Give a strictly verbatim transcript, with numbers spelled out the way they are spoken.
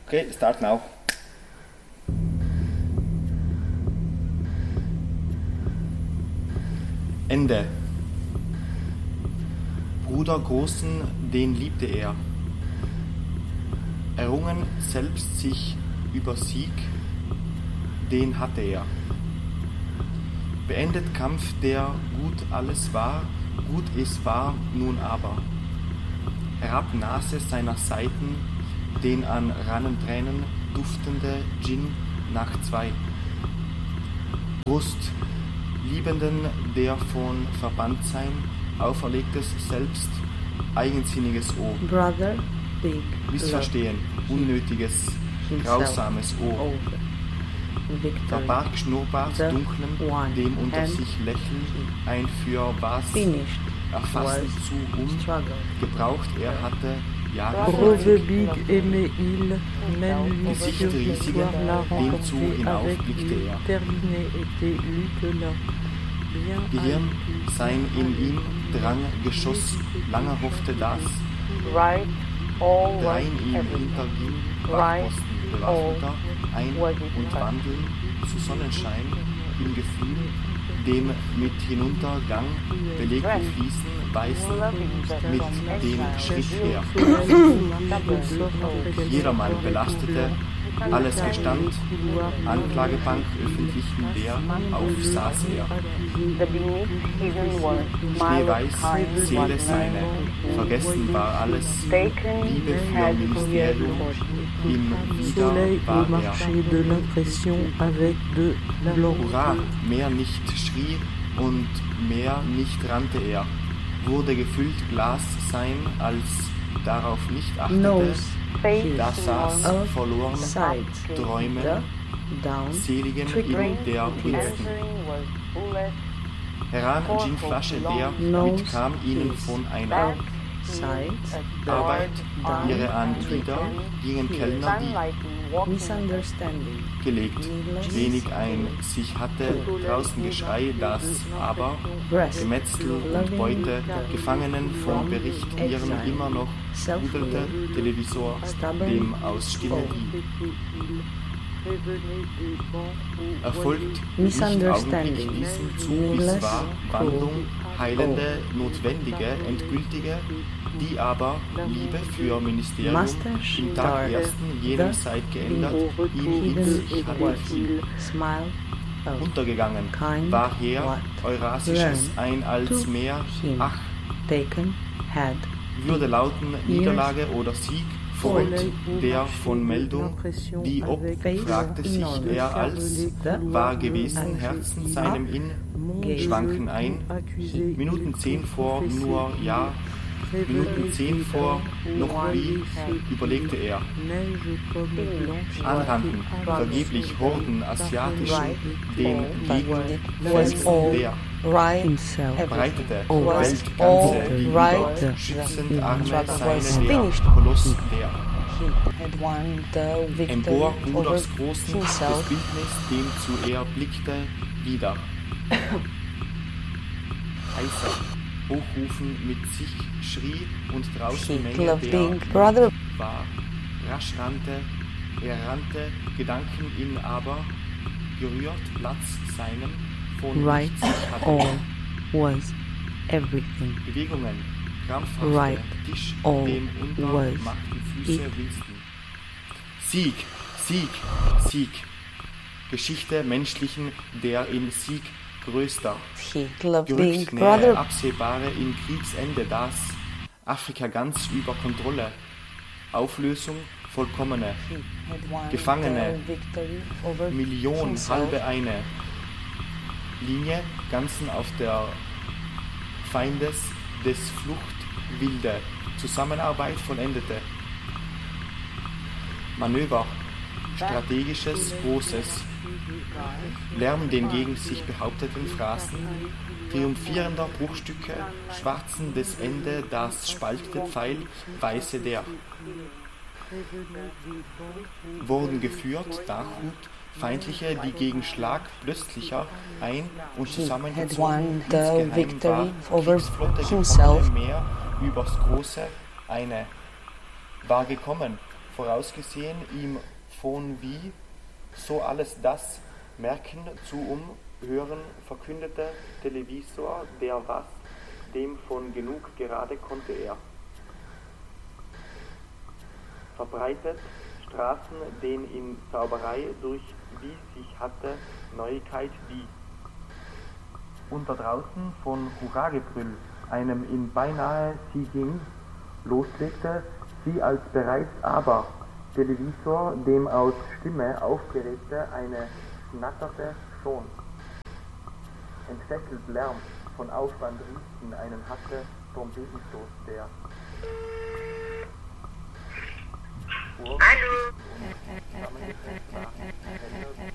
Okay, start now. Ende. Bruder Großen, den liebte er. Errungen selbst sich über Sieg, den hatte er. Beendet Kampf, der gut alles war, gut es war nun aber. Herab Nase seiner Seiten, den an Rannentränen duftende Gin nach zwei. Brust, Liebenden, der von Verbanntsein auferlegtes selbst, eigensinniges Ohr. Brother, big, Missverstehen, unnötiges, grausames Ohr. Verbarg Schnurrbart dunklem, dem unter sich lächeln, ein für was erfassen zu um, gebraucht er hatte Jahre Gesicht riesigen, dem zu hinauf blickte er. Gehirn, sein in ihm drang Geschoss, lange hoffte das, drein ihm hinterging, Wachposten, bewaffneter, ein- und wandeln zu Sonnenschein, im Gefühl, dem mit Hinuntergang belegten Fliesen beißen, mit dem Schritt her. Jedermann belastete, alles gestand, Anklagebank öffentlichen der, auf saß er. Schneeweiß, Seele seine, vergessen war alles, Liebe für Ministerium, im Wieder war er. Hurra, mehr nicht schrie und mehr nicht rannte er, wurde gefüllt Glas sein, als darauf nicht achtete, da saß verloren, Träumen, seligen in der Winston. Heran Ginflasche, der mitkam ihnen von einer Arbeit, ihre an wieder gingen Kellner, die gelegt, wenig ein sich hatte, draußen Geschrei, das aber Gemetzel und Beute, Gefangenen vom Bericht ihren immer noch rudelte, Televisor, dem aus Stille die. Erfolgt nicht Augenblick diesem zu, bis war Wandlung, heilende, notwendige, endgültige, die aber Liebe für Ministerium im Tag ersten jenem Zeit geändert, ihm in sich hatte viel. Untergegangen war her Eurasisches ein als mehr, ach, würde lauten Niederlage oder Sieg, Freund der von Meldung, die ob, fragte sich er als, war gewesen Herzen seinem in, schwanken ein, Minuten zehn vor nur ja, Minuten zehn vor noch wie, überlegte er. Anrannten, vergeblich Horden asiatischen, den Gegenfelsen der. Breitete, Weltganze, die über schützend Arme seine der Koloss der. Empor Bruders Großen, das Bildnis, dem zu er blickte, wieder. Heißer, hochrufen mit sich schrie und draußen Menge der war. Rasch rannte, er rannte, Gedanken ihn aber, gerührt Platz seinem, von Right, nichts hatte. all was everything. Bewegungen, krampfhafte, Right, Tisch, all dem unter was machten Füße it. Winston. Sieg, Sieg, Sieg. Geschichte menschlichen, der in Sieg größter. Gerückt nähe absehbare in Kriegsende das, Afrika ganz über Kontrolle. Auflösung vollkommene. Gefangene, Million, halbe eine. Linie, ganzen auf der Feindes des Flucht wilde. Zusammenarbeit vollendete. Manöver, strategisches, großes. Lärm den gegen sich behaupteten Phrasen, triumphierender Bruchstücke, schwarzen des Ende, das spaltete Pfeil, weiße der. Wurden geführt, Dachhut, feindliche, die gegen Schlag plötzlicher ein- und zusammengezogen insgeheim war, Kriegsflotte gefangene Meer übers Große, eine war gekommen, vorausgesehen, ihm von wie so alles das Merken zu umhören, verkündete Televisor, der was, dem von genug gerade konnte er. Verbreitet Straßen, den in Zauberei durch wie sich hatte Neuigkeit die. Unter draußen von Hurragebrüll, einem in beinahe sie ging, loslegte sie als bereits aber Televisor, dem aus Stimme aufgeregte eine schnatterte schon. Entfesselt Lärm von Aufwand riechten einen hatte Trompetenstoß, der Hallo! zusammengesetzt war,